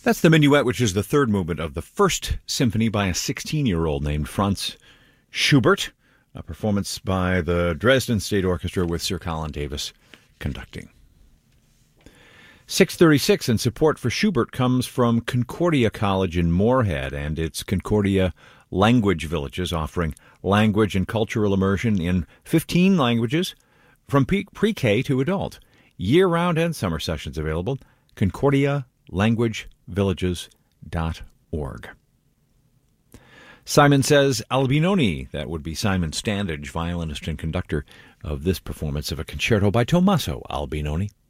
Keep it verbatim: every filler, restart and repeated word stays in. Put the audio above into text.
That's the Minuet, which is the third movement of the first symphony by a sixteen-year-old named Franz Schubert, a performance by the Dresden State Orchestra with Sir Colin Davis conducting. six thirty-six, and support for Schubert comes from Concordia College in Moorhead and its Concordia Language Villages, offering language and cultural immersion in fifteen languages from pre-K to adult. Year-round and summer sessions available. Concordia Language Villages dot org. Simon Says Albinoni, that would be Simon Standage, violinist and conductor of this performance of a concerto by Tommaso Albinoni.